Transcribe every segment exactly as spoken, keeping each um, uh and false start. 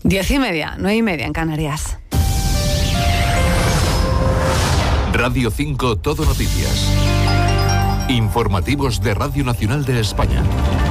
Diez y media, nueve y media en Canarias. Radio cinco Todo Noticias. Informativos de Radio Nacional de España.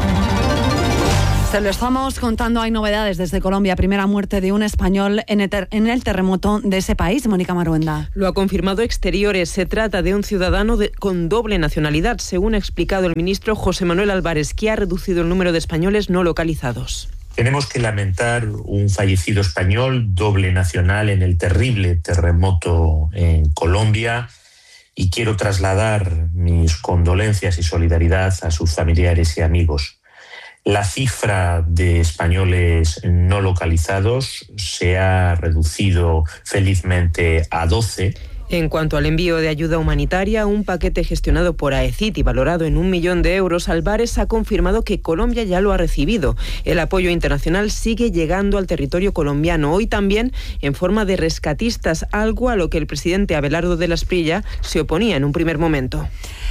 Se lo estamos contando, hay novedades desde Colombia. Primera muerte de un español en el, ter- en el terremoto de ese país. Mónica Maruenda. Lo ha confirmado Exteriores. Se trata de un ciudadano de, con doble nacionalidad, según ha explicado el ministro José Manuel Álvarez, que ha reducido el número de españoles no localizados. Tenemos que lamentar un fallecido español, doble nacional, en el terrible terremoto en Colombia, y quiero trasladar mis condolencias y solidaridad a sus familiares y amigos. La cifra de españoles no localizados se ha reducido felizmente a doce. En cuanto al envío de ayuda humanitaria, un paquete gestionado por AECIT y valorado en un millón de euros, Álvarez ha confirmado que Colombia ya lo ha recibido. El apoyo internacional sigue llegando al territorio colombiano, hoy también en forma de rescatistas, algo a lo que el presidente Abelardo de la Espriella se oponía en un primer momento.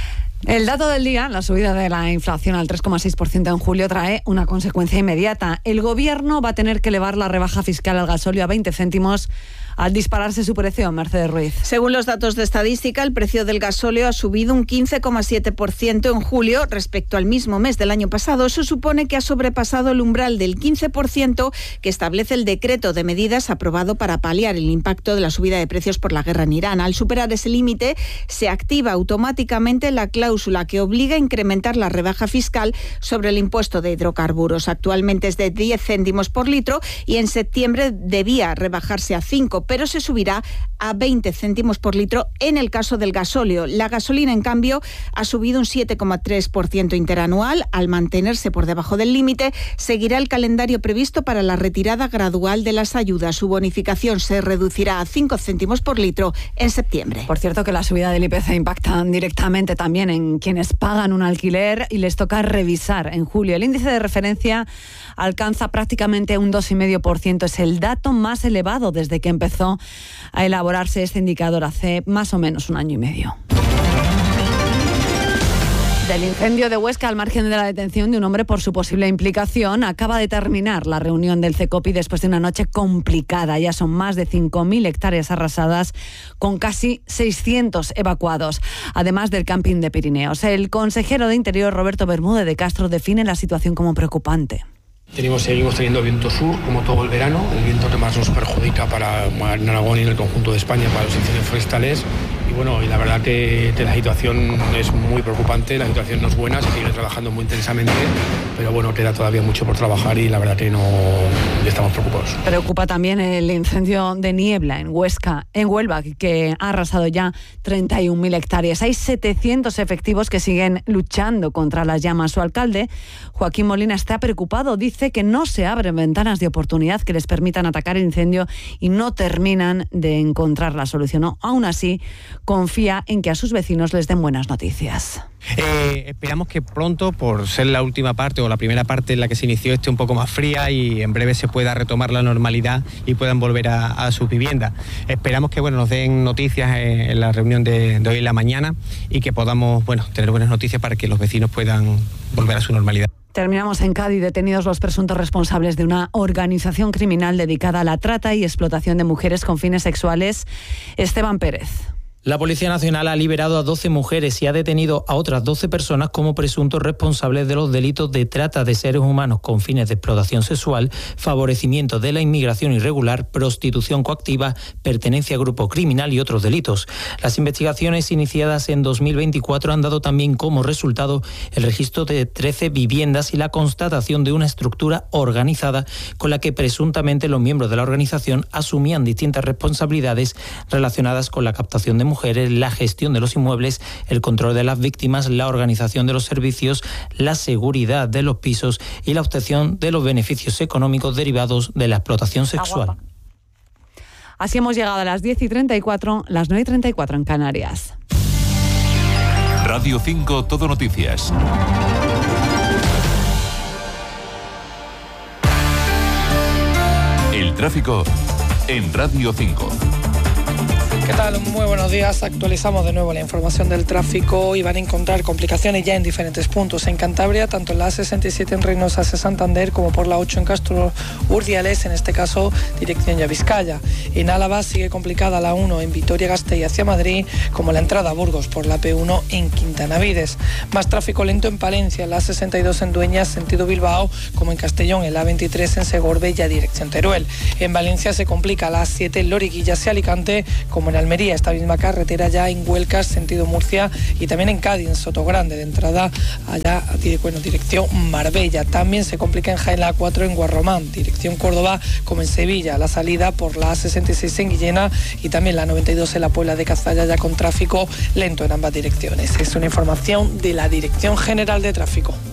El dato del día, la subida de la inflación al tres coma seis por ciento en julio, trae una consecuencia inmediata. El Gobierno va a tener que elevar la rebaja fiscal al gasóleo a veinte céntimos al dispararse su precio. Mercedes Ruiz. Según los datos de estadística, el precio del gasóleo ha subido un quince coma siete por ciento en julio respecto al mismo mes del año pasado. Eso supone que ha sobrepasado el umbral del quince por ciento que establece el decreto de medidas aprobado para paliar el impacto de la subida de precios por la guerra en Irán. Al superar ese límite, se activa automáticamente la cláusula que obliga a incrementar la rebaja fiscal sobre el impuesto de hidrocarburos. Actualmente es de diez céntimos por litro y en septiembre debía rebajarse a cinco, pero se subirá a veinte céntimos por litro en el caso del gasóleo. La gasolina, en cambio, ha subido un siete coma tres por ciento interanual. Al mantenerse por debajo del límite, seguirá el calendario previsto para la retirada gradual de las ayudas. Su bonificación se reducirá a cinco céntimos por litro en septiembre. Por cierto, que la subida del I P C impacta directamente también en quienes pagan un alquiler y les toca revisar en julio. El índice de referencia alcanza prácticamente un dos coma cinco por ciento. Es el dato más elevado desde que empezó a elaborarse este indicador hace más o menos un año y medio. Del incendio de Huesca, al margen de la detención de un hombre por su posible implicación, acaba de terminar la reunión del CECOPI después de una noche complicada. Ya son más de cinco mil hectáreas arrasadas, con casi seiscientos evacuados, además del camping de Pirineos. El consejero de Interior, Roberto Bermúdez de Castro, define la situación como preocupante. Tenemos, seguimos teniendo viento sur, como todo el verano, el viento que más nos perjudica para en Aragón y en el conjunto de España para los incendios forestales. Y bueno, y la verdad que, que la situación es muy preocupante, la situación no es buena, se sigue trabajando muy intensamente, pero bueno, queda todavía mucho por trabajar y la verdad que no estamos preocupados. Preocupa también el incendio de niebla en Huesca, en Huelva, que ha arrasado ya treinta y un mil hectáreas. Hay setecientos efectivos que siguen luchando contra las llamas. Su alcalde, Joaquín Molina, está preocupado. Dice que no se abren ventanas de oportunidad que les permitan atacar el incendio y no terminan de encontrar la solución. No, aún así, confía en que a sus vecinos les den buenas noticias. Eh, esperamos que pronto, por ser la última parte o la primera parte en la que se inició, esté un poco más fría y en breve se pueda retomar la normalidad y puedan volver a, a sus viviendas. Esperamos que bueno, nos den noticias en la reunión de, de hoy en la mañana y que podamos bueno, tener buenas noticias para que los vecinos puedan volver a su normalidad. Terminamos en Cádiz. Detenidos los presuntos responsables de una organización criminal dedicada a la trata y explotación de mujeres con fines sexuales. Esteban Pérez. La Policía Nacional ha liberado a doce mujeres y ha detenido a otras doce personas como presuntos responsables de los delitos de trata de seres humanos con fines de explotación sexual, favorecimiento de la inmigración irregular, prostitución coactiva, pertenencia a grupo criminal y otros delitos. Las investigaciones iniciadas en dos mil veinticuatro han dado también como resultado el registro de trece viviendas y la constatación de una estructura organizada con la que presuntamente los miembros de la organización asumían distintas responsabilidades relacionadas con la captación de mujeres, la gestión de los inmuebles, el control de las víctimas, la organización de los servicios, la seguridad de los pisos y la obtención de los beneficios económicos derivados de la explotación sexual. Así hemos llegado a las diez y treinta y cuatro, las nueve y treinta y cuatro en Canarias. Radio cinco Todo Noticias. El tráfico en Radio cinco. ¿Qué tal? Muy buenos días. Actualizamos de nuevo la información del tráfico y van a encontrar complicaciones ya en diferentes puntos. En Cantabria, tanto en la A sesenta y siete en Reynosa hacia Santander como por la ocho en Castro Urdiales, en este caso dirección ya Vizcaya. En Álava sigue complicada la uno en Vitoria-Gasteiz hacia Madrid, como la entrada a Burgos por la P uno en Quintanavides. Más tráfico lento en Palencia, en la A sesenta y dos en Dueñas, sentido Bilbao, como en Castellón, en la A veintitrés en Segorbe ya dirección Teruel. En Valencia se complica la A siete en Loriguilla hacia Alicante, como en Almería, esta misma carretera ya en Huelcas, sentido Murcia, y también en Cádiz, en Sotogrande, de entrada allá, bueno, dirección Marbella. También se complica en Jaén la A cuatro en Guarromán, dirección Córdoba, como en Sevilla, la salida por la A sesenta y seis en Guillena y también la noventa y dos en la Puebla de Cazalla, ya con tráfico lento en ambas direcciones. Es una información de la Dirección General de Tráfico.